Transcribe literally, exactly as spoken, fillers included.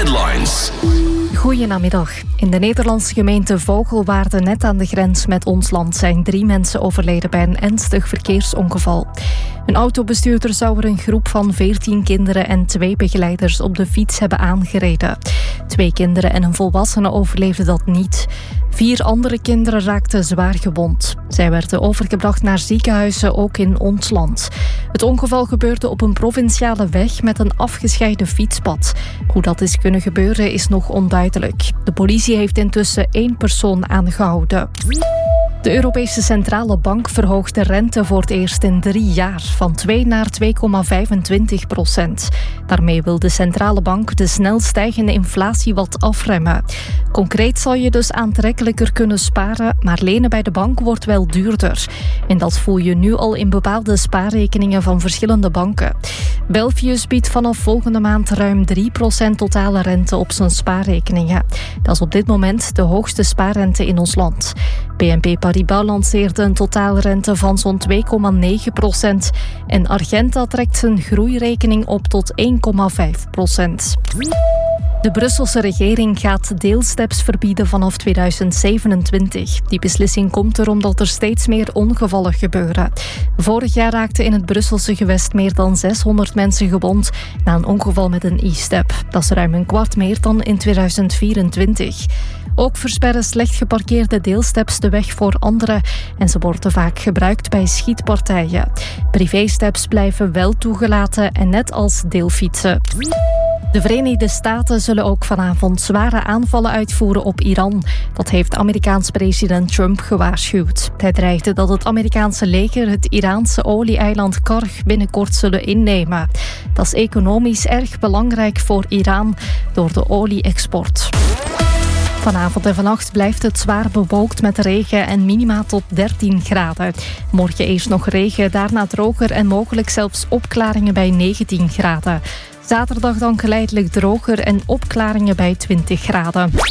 Headlines. Goedenamiddag. In de Nederlandse gemeente Vogelwaarde, net aan de grens met ons land, zijn drie mensen overleden bij een ernstig verkeersongeval. Een autobestuurder zou er een groep van veertien kinderen en twee begeleiders op de fiets hebben aangereden. Twee kinderen en een volwassene overleefden dat niet. Vier andere kinderen raakten zwaar gewond. Zij werden overgebracht naar ziekenhuizen, ook in ons land. Het ongeval gebeurde op een provinciale weg met een afgescheiden fietspad. Hoe dat is kunnen gebeuren is nog onduidelijk. De politie heeft intussen één persoon aangehouden. De Europese Centrale Bank verhoogt de rente voor het eerst in drie jaar, van twee naar twee komma vijfentwintig procent. Daarmee wil de centrale bank de snel stijgende inflatie wat afremmen. Concreet zal je dus aantrekkelijker kunnen sparen, maar lenen bij de bank wordt wel duurder. En dat voel je nu al in bepaalde spaarrekeningen van verschillende banken. Belfius biedt vanaf volgende maand ruim drie procent totale rente op zijn spaarrekeningen. Dat is op dit moment de hoogste spaarrente in ons land. B N P Paribas lanceerde een totaalrente van zo'n twee komma negen procent en Argenta trekt zijn groeirekening op tot één komma vijf procent. De Brusselse regering gaat deelsteps verbieden vanaf tweeduizend zevenentwintig. Die beslissing komt er omdat er steeds meer ongevallen gebeuren. Vorig jaar raakten in het Brusselse gewest meer dan zeshonderd mensen gewond na een ongeval met een e-step. Dat is ruim een kwart meer dan in tweeduizend vierentwintig. Ook versperren slecht geparkeerde deelsteps de weg voor anderen en ze worden vaak gebruikt bij schietpartijen. Privésteps blijven wel toegelaten en net als deelfietsen. De Verenigde Staten zullen ook vanavond zware aanvallen uitvoeren op Iran. Dat heeft Amerikaans president Trump gewaarschuwd. Hij dreigde dat het Amerikaanse leger het Iraanse olie-eiland Karg binnenkort zullen innemen. Dat is economisch erg belangrijk voor Iran door de olie-export. Vanavond en vannacht blijft het zwaar bewolkt met regen en minima tot dertien graden. Morgen eerst nog regen, daarna droger en mogelijk zelfs opklaringen bij negentien graden. Zaterdag dan geleidelijk droger en opklaringen bij twintig graden.